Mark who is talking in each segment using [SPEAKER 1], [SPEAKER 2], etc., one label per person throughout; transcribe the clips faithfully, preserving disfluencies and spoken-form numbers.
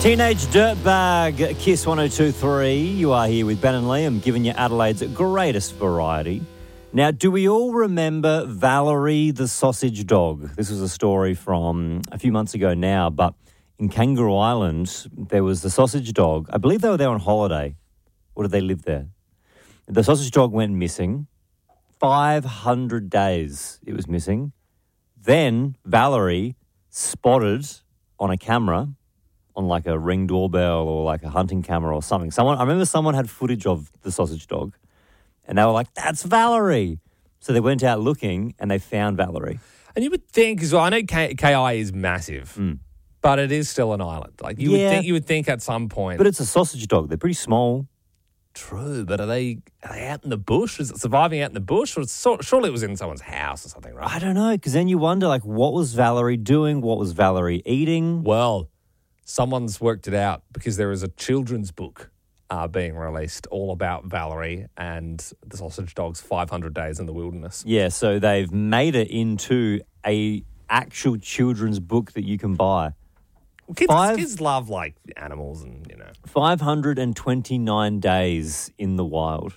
[SPEAKER 1] Teenage Dirtbag, Kiss one oh two three. You are here with Ben and Liam, giving you Adelaide's greatest variety. Now, do we all remember Valerie the sausage dog? This was a story from a few months ago now, but in Kangaroo Island, there was the sausage dog. I believe they were there on holiday. Or did they live there? The sausage dog went missing. five hundred days it was missing. Then Valerie spotted on a camera, on like a Ring doorbell or like a hunting camera or something. Someone, I remember someone had footage of the sausage dog and they were like, that's Valerie. So they went out looking and they found Valerie.
[SPEAKER 2] And you would think, because I know K- KI is massive,
[SPEAKER 1] Mm.
[SPEAKER 2] but it is still an island. Like you
[SPEAKER 1] Yeah.
[SPEAKER 2] would think, you would think at some point.
[SPEAKER 1] But it's a sausage dog. They're pretty small.
[SPEAKER 2] True, but are they are they out in the bush? Is it surviving out in the bush, or it's so, surely it was in someone's house or something, right?
[SPEAKER 1] I don't know, because then you wonder, like, what was Valerie doing? What was Valerie eating?
[SPEAKER 2] Well, someone's worked it out because there is a children's book uh, being released all about Valerie and the sausage dog's five hundred days in the wilderness.
[SPEAKER 1] Yeah, so they've made it into a actual children's book that you can buy.
[SPEAKER 2] Kids,
[SPEAKER 1] Five-
[SPEAKER 2] kids love like animals and, you know.
[SPEAKER 1] five hundred twenty-nine days in the wild.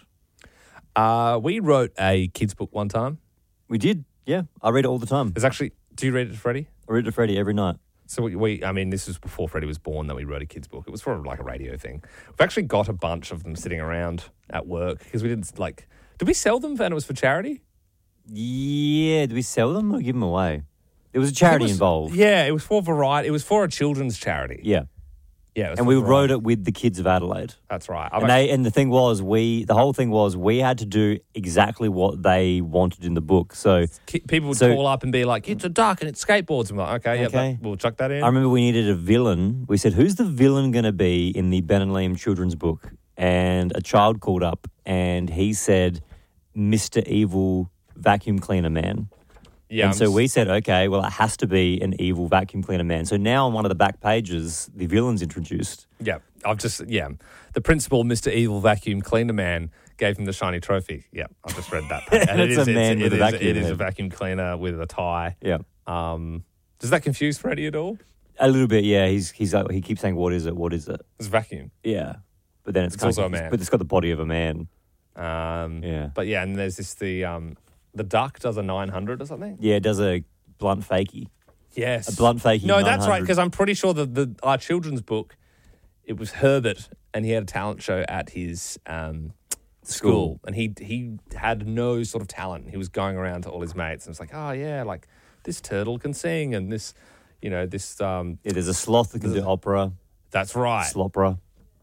[SPEAKER 2] Uh, we wrote a kids book one time.
[SPEAKER 1] We did, yeah. I read it all the time.
[SPEAKER 2] There's actually, do you read it to Freddie?
[SPEAKER 1] I read it to Freddie every night.
[SPEAKER 2] So we, we, I mean, this was before Freddie was born that we wrote a kids book. It was for like a radio thing. We've actually got a bunch of them sitting around at work because we didn't like, did we sell them and it was for charity?
[SPEAKER 1] Yeah, did we sell them or give them away? There was a charity
[SPEAKER 2] It was-
[SPEAKER 1] involved.
[SPEAKER 2] Yeah, it was for variety. It was for a children's charity.
[SPEAKER 1] Yeah.
[SPEAKER 2] Yeah, it was
[SPEAKER 1] And
[SPEAKER 2] for
[SPEAKER 1] we
[SPEAKER 2] variety.
[SPEAKER 1] wrote it with the kids of Adelaide.
[SPEAKER 2] That's right. I've
[SPEAKER 1] And they and the thing was, we the whole thing was we had to do exactly what they wanted in the book. So
[SPEAKER 2] Ki- People would
[SPEAKER 1] So-
[SPEAKER 2] call up and be like, it's a duck and it's skateboards. I'm like, okay, yeah,
[SPEAKER 1] Okay.
[SPEAKER 2] that, we'll chuck that in.
[SPEAKER 1] I remember we needed a villain. We said, who's the villain going to be in the Ben and Liam children's book? And a child called up and he said, Mister Evil Vacuum Cleaner Man.
[SPEAKER 2] yeah,
[SPEAKER 1] and
[SPEAKER 2] I'm
[SPEAKER 1] so
[SPEAKER 2] s-
[SPEAKER 1] we said, okay, well, it has to be an evil vacuum cleaner man. So now on one of the back pages, the villain's introduced.
[SPEAKER 2] Yeah, I've just, yeah. The principal, Mister Evil Vacuum Cleaner Man, gave him the shiny trophy. Yeah, I've just read that.
[SPEAKER 1] And it's a man with
[SPEAKER 2] it
[SPEAKER 1] a
[SPEAKER 2] is-
[SPEAKER 1] vacuum
[SPEAKER 2] It is
[SPEAKER 1] head.
[SPEAKER 2] a vacuum cleaner with a tie.
[SPEAKER 1] Yeah.
[SPEAKER 2] Um, does that confuse Freddie at all?
[SPEAKER 1] A little bit, yeah. He's he's like, he keeps saying, what is it? What is it?
[SPEAKER 2] It's vacuum.
[SPEAKER 1] Yeah. But then it's,
[SPEAKER 2] It's
[SPEAKER 1] kind
[SPEAKER 2] also
[SPEAKER 1] of,
[SPEAKER 2] a man.
[SPEAKER 1] But it's got the body of a man.
[SPEAKER 2] Um,
[SPEAKER 1] Yeah.
[SPEAKER 2] But yeah, and there's this, the um, the duck does a nine hundred or something.
[SPEAKER 1] Yeah, it does a blunt fakie.
[SPEAKER 2] Yes.
[SPEAKER 1] A blunt fakie
[SPEAKER 2] No, that's right,
[SPEAKER 1] nine hundred.
[SPEAKER 2] because I'm pretty sure that the our children's book, it was Herbert, and he had a talent show at his um, school,
[SPEAKER 1] School.
[SPEAKER 2] and he he had no sort of talent. He was going around to all his mates, and it's like, oh yeah, like this turtle can sing, and this, you know, this. Um,
[SPEAKER 1] Yeah, there's a sloth that can do opera,
[SPEAKER 2] that's right.
[SPEAKER 1] slopera.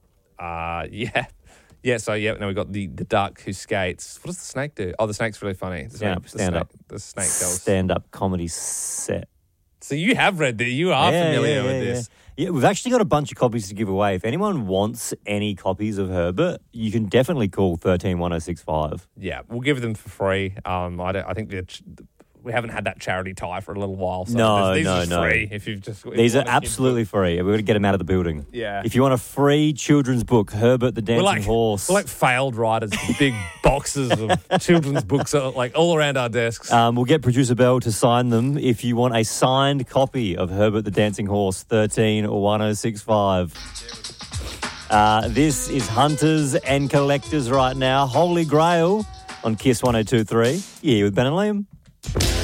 [SPEAKER 2] Uh, yeah. Yeah, so yeah, now we've got the, the duck who skates. What does the snake do? Oh, the snake's really funny. The
[SPEAKER 1] Stand up,
[SPEAKER 2] snake,
[SPEAKER 1] stand
[SPEAKER 2] the
[SPEAKER 1] up.
[SPEAKER 2] snake, The snake tells.
[SPEAKER 1] Stand-up comedy set.
[SPEAKER 2] So you have read that. You are
[SPEAKER 1] Yeah,
[SPEAKER 2] familiar
[SPEAKER 1] yeah,
[SPEAKER 2] with
[SPEAKER 1] yeah,
[SPEAKER 2] this.
[SPEAKER 1] Yeah. yeah, we've actually got a bunch of copies to give away. If anyone wants any copies of Herbert, you can definitely call thirteen one oh six five.
[SPEAKER 2] Yeah, we'll give them for free. Um, I, don't, I think that we haven't had that charity tie for a little while. So
[SPEAKER 1] No,
[SPEAKER 2] these
[SPEAKER 1] no,
[SPEAKER 2] are just
[SPEAKER 1] no.
[SPEAKER 2] free. If you've just if
[SPEAKER 1] These
[SPEAKER 2] you
[SPEAKER 1] are
[SPEAKER 2] want a kid's
[SPEAKER 1] absolutely
[SPEAKER 2] book.
[SPEAKER 1] free. We're going to get them out of the building.
[SPEAKER 2] Yeah.
[SPEAKER 1] If you want a free children's book, Herbert the Dancing
[SPEAKER 2] We're like
[SPEAKER 1] Horse.
[SPEAKER 2] We're like failed writers, with big boxes of children's books, uh, like all around our desks.
[SPEAKER 1] Um, we'll get producer Bell to sign them. If you want a signed copy of Herbert the Dancing Horse, thirteen or one oh six five. Uh, this is Hunters and Collectors right now. Holy Grail on Kiss one oh two three. Yeah, with Ben and Liam.